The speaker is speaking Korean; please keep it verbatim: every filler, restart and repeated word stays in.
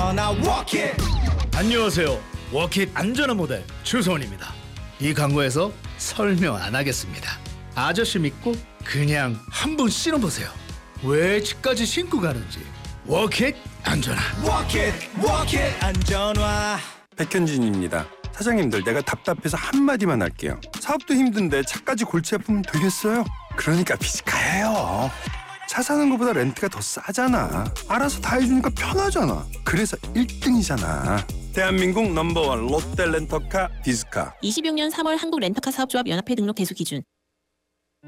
안전하 walk it. 안녕하세요. 워킷 안전한 모델 주소원입니다. 이 광고에서 설명 안 하겠습니다. 아저씨 믿고 그냥 한번 신어보세요. 왜 집까지 신고 가는지. 워킷 안전하. walk it, walk it. 안전화. 백현진입니다. 사장님들, 내가 답답해서 한마디만 할게요. 사업도 힘든데 차까지 골치 아프면 되겠어요? 그러니까 비즈카예요. 차 사는 것보다 렌트가 더 싸잖아. 알아서 다 해주니까 편하잖아. 그래서 일 등이잖아. 대한민국 넘버원 롯데 렌터카 비즈카. 이십육 년 삼월 한국 렌터카 사업조합 연합회 등록 대수 기준